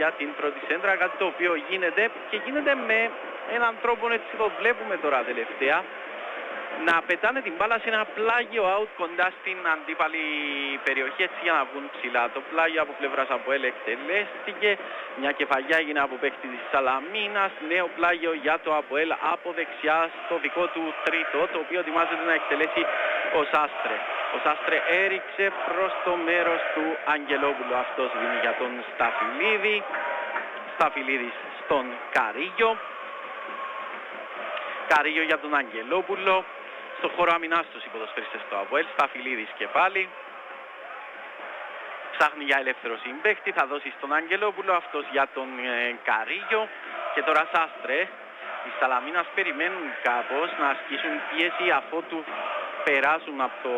για την πρώτη σέντρα, κάτι το οποίο γίνεται και γίνεται με έναν τρόπο, έτσι το βλέπουμε τώρα τελευταία, να πετάνε την μπάλα σε ένα πλάγιο out κοντά στην αντίπαλη περιοχή, έτσι για να βγουν ψηλά. Το πλάγιο από πλευράς ΑΠΟΕΛ εκτελέστηκε, μια κεφαλιά έγινε από παίκτη της Σαλαμίνας, νέο πλάγιο για το ΑΠΟΕΛ από δεξιά στο δικό του τρίτο, το οποίο ετοιμάζεται να εκτελέσει ο Σάστρε. Ο Σάστρε έριξε προς το μέρος του Αγγελόπουλου, αυτός δίνει για τον Σταφυλίδη, Σταφυλίδης στον Καρίγιο, Καρίγιο για τον Αγγελόπουλο. Στο χώρο αμυνάς τους οι ποδοσφαιριστές του ΑΠΟΕΛ, Σταφυλίδης και πάλι. Ψάχνει για ελεύθερο συμπαίχτη, θα δώσει στον Αγγελόπουλο, αυτός για τον Καρίγιο. Και τώρα Σάστρε. Οι Σαλαμίνας περιμένουν κάπως να ασκήσουν πίεση αφότου περάσουν από το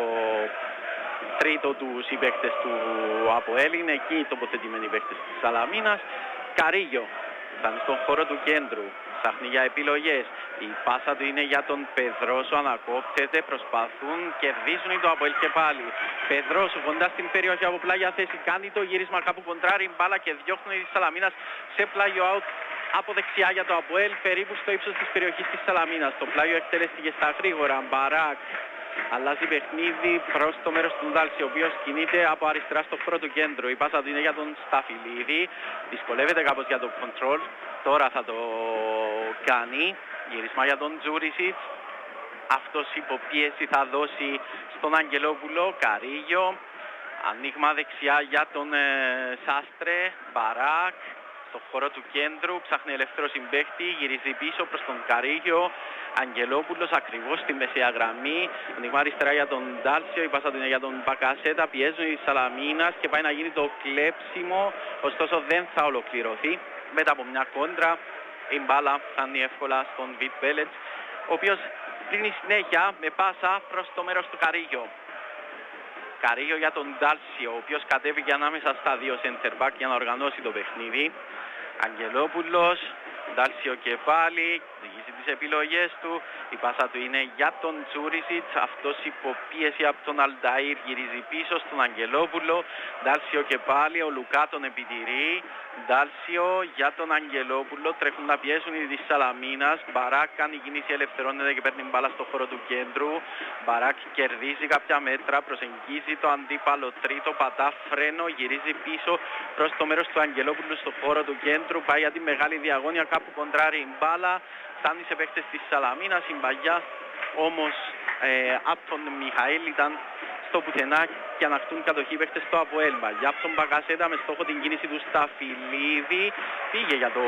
τρίτο του συμπαίκτες του ΑΠΟΕΛ. Είναι εκεί οι τοποθετημένοι οι παίκτες της Σαλαμίνας. Καρίγιο φτάνει στον χώρο του κέντρου. Ψάχνει για επιλογές. Η πάσα του είναι για τον Πεδρόσο, ανακόπτεται, προσπαθούν, κερδίζουν το ΑΠΟΕΛ και πάλι. Πεδρόσο κοντά στην περιοχή από πλάγια θέση, κάνει το γύρισμα κάπου κοντράρει μπάλα και διώχνουν οι Σαλαμίνας σε πλάγιο out από δεξιά για το ΑΠΟΕΛ, περίπου στο ύψος της περιοχής της Σαλαμίνας. Το πλάγιο εκτελέστηκε στα γρήγορα. Μπαράκ αλλάζει παιχνίδι προς το μέρος του Ντάλση, ο οποίος κινείται από αριστερά στο χώρο του κέντρου. Η πάσα του είναι για τον Σταφυλίδη, δυσκολεύεται κάπως για το control. Τώρα θα το κάνει. Γύρισμα για τον Τζούρισιτς. Αυτός υποπίεση θα δώσει στον Αγγελόπουλο. Καρίγιο. Ανοίγμα δεξιά για τον Σάστρε. Μπαράκ. Στο χώρο του κέντρου. Ψάχνει ελεύθερο συμπαίχτη. Γυρίζει πίσω προς τον Καρίγιο. Αγγελόπουλος ακριβώς στη μεσαία γραμμή. Ανοίγμα αριστερά για τον Ντάλσιο. Η πάσα του είναι για τον Μπακασέτα. Πιέζουν οι Σαλαμίνας και πάει να γίνει το κλέψιμο. Ωστόσο δεν θα ολοκληρωθεί. Μετά από μια κόντρα η μπάλα φτάνει εύκολα στον Βιτ Μπέλετς, ο οποίος δίνει συνέχεια με πάσα προς το μέρος του Καρίγιο. Καρίγιο για τον Ντάλσιο, ο οποίος κατέβηκε ανάμεσα στα δύο center back για να οργανώσει το παιχνίδι. Αγγελόπουλος, Ντάλσιο και πάλι, διηγήσει τις επιλογές του. Η πάσα του είναι για τον Τζούρισιτς, αυτός υποπίεση από τον Αλνταΐρ, γυρίζει πίσω στον Αγγελόπουλο. Ντάλσιο και πάλι, ο Λουκά τον επιτηρεί. Ντάλσιο για τον Αγγελόπουλο, τρέχουν να πιέσουν οι της Σαλαμίνας. Μπαράκ κάνει κίνηση, ελευθερώνεται και παίρνει μπάλα στο χώρο του κέντρου. Μπαράκ κερδίζει κάποια μέτρα, προσεγγίζει το αντίπαλο τρίτο, πατά φρένο, γυρίζει πίσω προς το μέρος του Αγγελόπουλου στο χώρο του κέντρου. Πάει για τη μεγάλη διαγώνια, κάπου κοντράρει η μπάλα, φτάνει σε παίχτες της Σαλαμίνας. Η μπαγιά όμως από τον Μιχαήλ ήταν στο πουθενά και ανακτούν κατοχή παίχτες στο ΑΠΟΕΛ. Μπαγιά από τον Μπακασέτα με στόχο την κίνηση του Σταφυλίδη, πήγε για το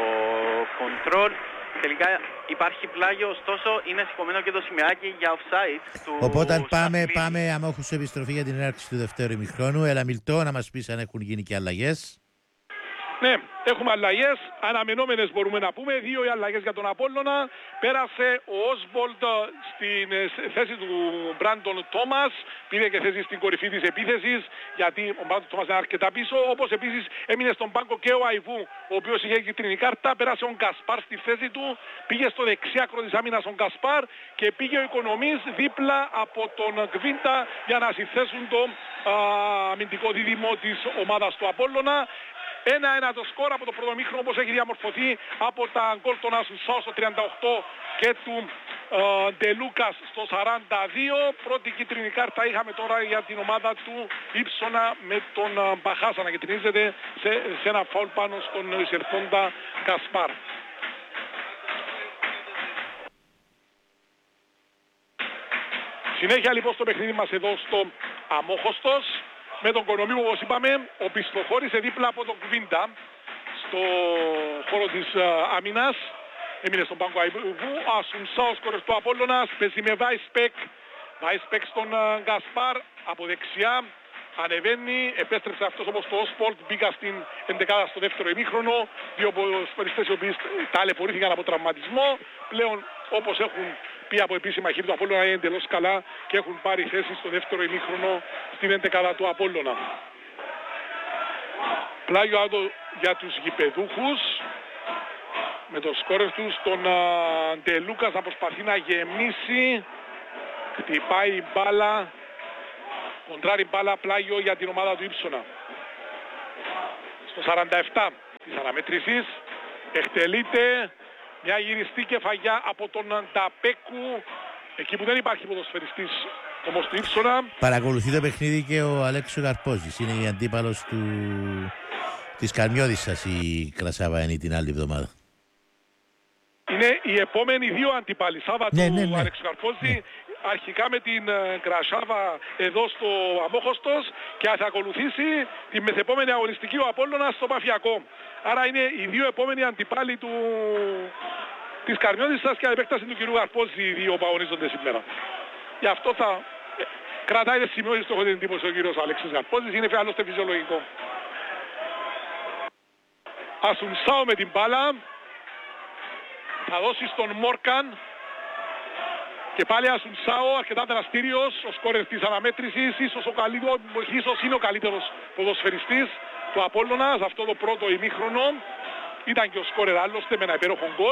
κοντρόλ. Τελικά υπάρχει πλάγιο, ωστόσο είναι σηκωμένο και το σημαίακι για offside του. Οπότε πάμε αμόχως επιστροφή για την έναρξη του δευτέρου ημιχρόνου. Έλα Μιλτό, να μας πεις αν έχουν γίνει και αλλαγές. Ναι, έχουμε αλλαγές, αναμενόμενες μπορούμε να πούμε. Δύο οι αλλαγές για τον Απόλλωνα. Πέρασε ο Όσβολτ στην θέση του Μπράντον Τόμας. Πήρε και θέση στην κορυφή της επίθεσης, γιατί ο Μπράντον Τόμας είναι αρκετά πίσω. Όπως επίσης έμεινε στον πάγκο και ο Αϊβού, ο οποίος είχε κίτρινη κάρτα. Πέρασε ο Γκασπάρ στη θέση του. Πήγε στο δεξί άκρο της άμυνας ο Γκασπάρ και πήγε ο Οικονομής δίπλα από τον Κβίντα για να συνθέσουν το αμυντικό δίδυμο της ομάδας του Απόλλωνα. 1-1 το σκορ από το πρώτο μήχρονο, όπως έχει διαμορφωθεί από τα γκολ των Ασουσάου στο 38 και του Ντελούκας στο 42. Πρώτη κίτρινη κάρτα είχαμε τώρα για την ομάδα του Ήψονα με τον Μπαχάσα να κυτρινίζεται σε ένα φαουλ πάνω στον εισερθόντα Κασπάρ. Συνέχεια λοιπόν στο παιχνίδι μας εδώ στο Αμόχωστος, με τον Κονομίου, όπως είπαμε, οπισθοχώρησε δίπλα από τον Κβίντα στο χώρο της άμυνας. Έμεινε στον πάγκο Αϊβού. Ο Ασουνσάος, σκορερ του Απόλλωνας, παίζει με Βάισπεκ στον Γκασπάρ από δεξιά. Ανεβαίνει, επέστρεψε αυτός όπως το Όσπολτ, μπήκα στην 11 στο δεύτερο ημίχρονο. Δύο ποδοσφαιριστές οι οποίοι ταλαιπωρήθηκαν από τραυματισμό. Πλέον, όπως έχουν πει από επίσημα χείλη του Απόλλωνα, είναι εντελώς καλά και έχουν πάρει θέση στο δεύτερο ημίχρονο στην 11 του Απόλλωνα. Πλάγιο άδω για τους γηπεδούχους, με τον σκόρερ τους τον Ντελούκας να προσπαθεί να γεμίσει. Χτυπάει η μπάλα, κοντράρει μπάλα, πλάγιο για την ομάδα του Ήψονα. Στο 47 της αναμέτρησης. Εκτελείται μια γυριστή κεφαγιά από τον Νταπέκου, εκεί που δεν υπάρχει ποδοσφαιριστής όμως του Ήψονα. Παρακολουθεί το παιχνίδι και ο Αλέξης Καρπόζης. Είναι η αντίπαλος της Καρμιώδισσας η Κρασάβα την άλλη εβδομάδα. Είναι οι επόμενοι δύο αντίπαλοι. Σάββα του Αλέξου Καρπόζη. Αρχικά με την Κρασάβα εδώ στο Αμόχωστος και θα ακολουθήσει τη μεθεπόμενη αγωνιστική ο Απόλλωνας στο Παφιακό. Άρα είναι οι δύο επόμενοι αντιπάλοι της Καρμιώδισσας και επέκταση του κυρίου Καρπόζη, οι δύο που αγωνίζονται σήμερα. Γι' αυτό θα κρατάει τις σημειώσεις του, έχω την εντύπωση ο κύριος Αλέξης Καρπόζης, είναι άλλωστε φυσιολογικό. Ασουνσάο με την μπάλα, θα δώσει στον Μόρκαν. Και πάλι Ασουνσάο, αρκετά δραστήριος, ο σκόρερ της αναμέτρησης, ίσως είναι ο καλύτερος ποδοσφαιριστής του Απόλλωνα σε αυτό το πρώτο ημίχρονο. Ήταν και ο σκόρερ άλλωστε με ένα υπέροχο γκολ.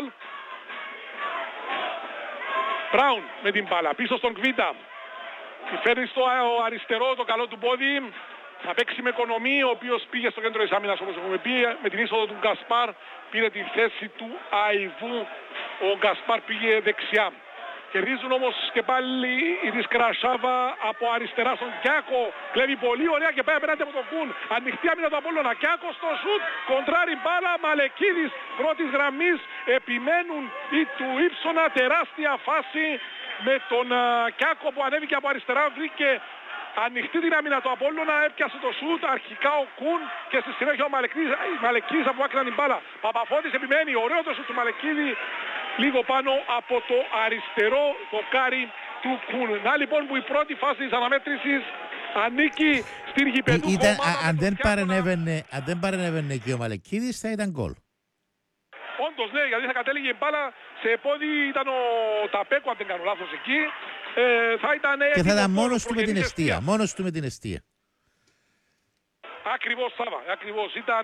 Μπράουν με την μπάλα, πίσω στον Κβίτα. Φέρνει στο αριστερό το καλό του πόδι. Θα παίξει με Κονομή, ο οποίος πήγε στο κέντρο της άμυνας όπως έχουμε πει. Με την είσοδο του Γκασπάρ πήρε τη θέση του Αϊβού. Ο Γκασπάρ πήγε δεξιά. Κερδίζουν όμως και πάλι η της Κρασάβα από αριστερά στον Κιάκο. Κλέβει πολύ ωραία και πάει απέναντι από τον Κουν. Ανοιχτή άμυνα του Απόλλωνα. Κιάκο στο σουτ. Κοντράρι μπάλα. Μαλεκίδης πρώτης γραμμής. Επιμένουν οι του Ήψονα. Τεράστια φάση με τον Κιάκο που ανέβηκε από αριστερά. Βρήκε ανοιχτή την άμυνα του Απόλλωνα. Έπιασε το σουτ. Αρχικά ο Κουν και στη συνέχεια ο Μαλεκίδης από άκρη την μπάλα. Παπαφώτης επιμένει. Ωραίο το σουτ του Μαλεκίδη. Λίγο πάνω από το αριστερό δοκάρι του Κουν. Να λοιπόν που η πρώτη φάση της αναμέτρησης ανήκει στην γηπεδούχο ομάδα. Αν δεν παρενέβαινε και ο Μαλεκίδης θα ήταν γκολ. Όντως ναι, γιατί θα κατέληγε η μπάλα σε πόδι, ήταν ο Ταπέκου αν δεν κάνω λάθος εκεί. Θα ήταν και θα ήταν μόνος του με την εστία. Μόνος του με την εστία. Ακριβώς Σάβα, ακριβώς. Ήταν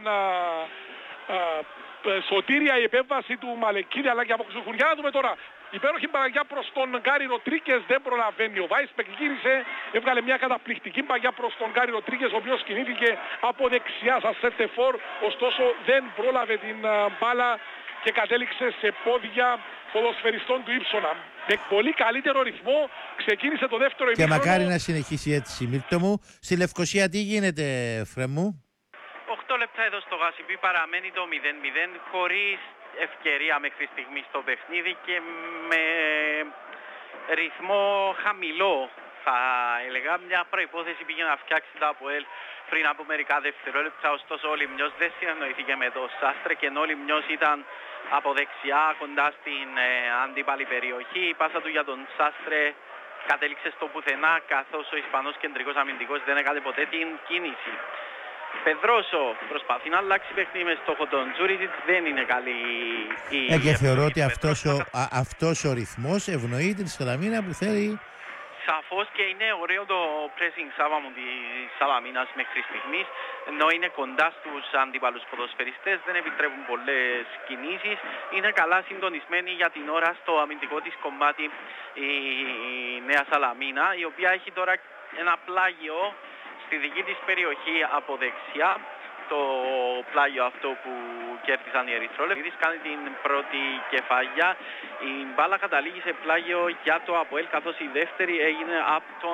σωτήρια η επέμβαση του Μαλεκίδη αλλά και από Ξουφουριά. Να δούμε τώρα. Υπέροχη παγιά προς τον Γκάρι Ροτρίκες, δεν προλαβαίνει. Ο Βάισπεκ γύρισε, έβγαλε μια καταπληκτική παγιά προς τον Γκάρι Ροτρίκες, ο οποίος κινήθηκε από δεξιά σαν σέντερφορ, ωστόσο δεν πρόλαβε την μπάλα και κατέληξε σε πόδια ποδοσφαιριστών του Ήψονα. Με πολύ καλύτερο ρυθμό ξεκίνησε το δεύτερο ημίχρονο. Και μακάρι να συνεχίσει έτσι, Μίλτο μου. Στη Λευκοσία τι γίνεται, Φρέμου? 8 λεπτά εδώ στο Γασιπί παραμένει το 0-0 χωρίς ευκαιρία μέχρι στιγμή στο παιχνίδι και με ρυθμό χαμηλό. Θα έλεγα μια προϋπόθεση πήγε να φτιάξει τα ΑΠΟΕΛ πριν από μερικά δευτερόλεπτα, ωστόσο ο Λιμνιός δεν συνεννοήθηκε με το Σάστρε και ενώ ο Λιμνιός ήταν από δεξιά κοντά στην αντίπαλη περιοχή, η πάσα του για τον Σάστρε κατέληξε στο πουθενά καθώς ο Ισπανός κεντρικός αμυντικός δεν έκανε ποτέ την κίνηση. Πεδρόσο προσπαθεί να αλλάξει παιχνίδι με στόχο τον Τζούριζιτς, δεν είναι καλή η... και θεωρώ ότι αυτός ο ρυθμός ευνοεί την Σαλαμίνα που θέλει. Σαφώς και είναι ωραίο το pressing Σάβα μου της Σαλαμίνας μέχρι στιγμής, ενώ είναι κοντά στους αντίπαλους ποδοσφαιριστές, δεν επιτρέπουν πολλές κινήσεις, είναι καλά συντονισμένη για την ώρα στο αμυντικό της κομμάτι η Νέα Σαλαμίνα, η οποία έχει τώρα ένα πλάγιο στη δική της περιοχή από δεξιά, το πλάγιο αυτό που κέρδισαν οι Ερυθρόλεπτοι, κάνει την πρώτη κεφαλιά. Η μπάλα καταλήγει σε πλάγιο για το ΑΠΟΕΛ, καθώς η δεύτερη έγινε από τον